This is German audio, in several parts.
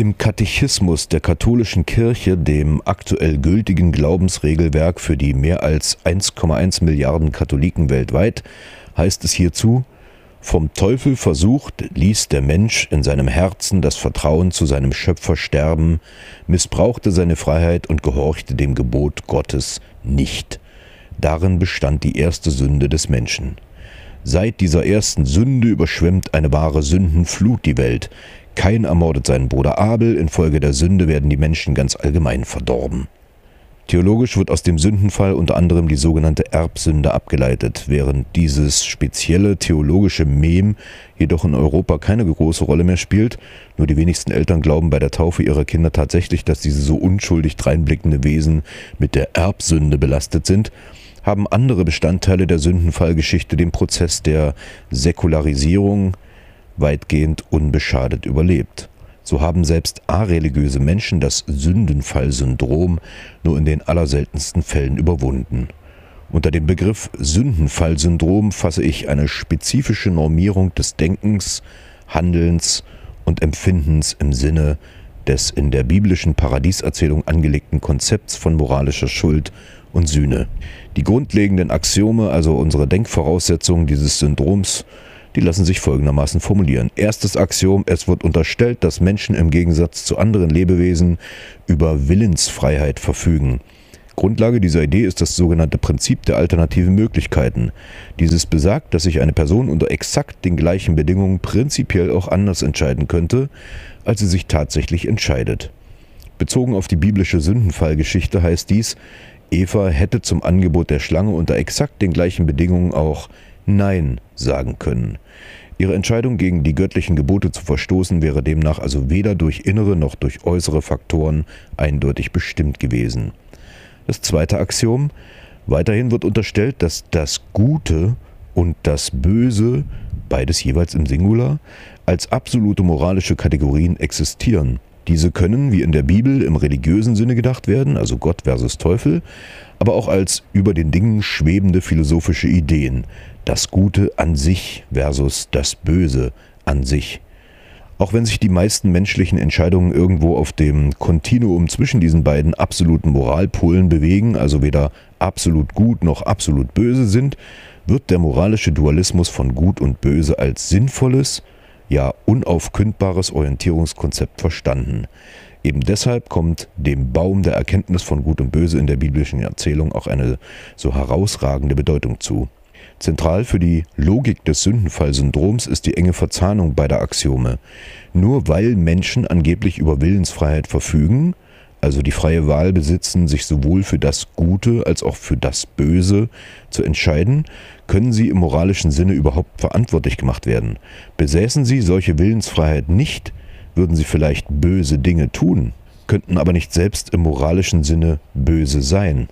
Im Katechismus der katholischen Kirche, dem aktuell gültigen Glaubensregelwerk für die mehr als 1,1 Milliarden Katholiken weltweit, heißt es hierzu: Vom Teufel versucht, ließ der Mensch in seinem Herzen das Vertrauen zu seinem Schöpfer sterben, missbrauchte seine Freiheit und gehorchte dem Gebot Gottes nicht. Darin bestand die erste Sünde des Menschen. Seit dieser ersten Sünde überschwemmt eine wahre Sündenflut die Welt. Kain ermordet seinen Bruder Abel, infolge der Sünde werden die Menschen ganz allgemein verdorben. Theologisch wird aus dem Sündenfall unter anderem die sogenannte Erbsünde abgeleitet, während dieses spezielle theologische Mem jedoch in Europa keine große Rolle mehr spielt. Nur die wenigsten Eltern glauben bei der Taufe ihrer Kinder tatsächlich, dass diese so unschuldig dreinblickende Wesen mit der Erbsünde belastet sind, haben andere Bestandteile der Sündenfallgeschichte den Prozess der Säkularisierung weitgehend unbeschadet überlebt. So haben selbst areligiöse Menschen das Sündenfallsyndrom nur in den allerseltensten Fällen überwunden. Unter dem Begriff Sündenfallsyndrom fasse ich eine spezifische Normierung des Denkens, Handelns und Empfindens im Sinne des in der biblischen Paradieserzählung angelegten Konzepts von moralischer Schuld und Sühne. Die grundlegenden Axiome, also unsere Denkvoraussetzungen dieses Syndroms, die lassen sich folgendermaßen formulieren. Erstes Axiom: Es wird unterstellt, dass Menschen im Gegensatz zu anderen Lebewesen über Willensfreiheit verfügen. Grundlage dieser Idee ist das sogenannte Prinzip der alternativen Möglichkeiten. Dieses besagt, dass sich eine Person unter exakt den gleichen Bedingungen prinzipiell auch anders entscheiden könnte, als sie sich tatsächlich entscheidet. Bezogen auf die biblische Sündenfallgeschichte heißt dies: Eva hätte zum Angebot der Schlange unter exakt den gleichen Bedingungen auch Nein sagen können. Ihre Entscheidung, gegen die göttlichen Gebote zu verstoßen, wäre demnach also weder durch innere noch durch äußere Faktoren eindeutig bestimmt gewesen. Das zweite Axiom: Weiterhin wird unterstellt, dass das Gute und das Böse, beides jeweils im Singular, als absolute moralische Kategorien existieren. Diese können, wie in der Bibel, im religiösen Sinne gedacht werden, also Gott versus Teufel, aber auch als über den Dingen schwebende philosophische Ideen, das Gute an sich versus das Böse an sich. Auch wenn sich die meisten menschlichen Entscheidungen irgendwo auf dem Kontinuum zwischen diesen beiden absoluten Moralpolen bewegen, also weder absolut gut noch absolut böse sind, wird der moralische Dualismus von Gut und Böse als sinnvolles, ja unaufkündbares Orientierungskonzept verstanden. Eben deshalb kommt dem Baum der Erkenntnis von Gut und Böse in der biblischen Erzählung auch eine so herausragende Bedeutung zu. Zentral für die Logik des Sündenfallsyndroms ist die enge Verzahnung beider Axiome. Nur weil Menschen angeblich über Willensfreiheit verfügen, also die freie Wahl besitzen, sich sowohl für das Gute als auch für das Böse zu entscheiden, können sie im moralischen Sinne überhaupt verantwortlich gemacht werden. Besäßen sie solche Willensfreiheit nicht, würden sie vielleicht böse Dinge tun, könnten aber nicht selbst im moralischen Sinne böse sein.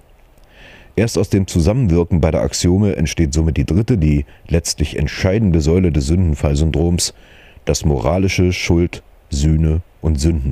Erst aus dem Zusammenwirken beider Axiome entsteht somit die dritte, die letztlich entscheidende Säule des Sündenfallsyndroms: das moralische Schuld-, Sühne- und Sündenbewusstsein.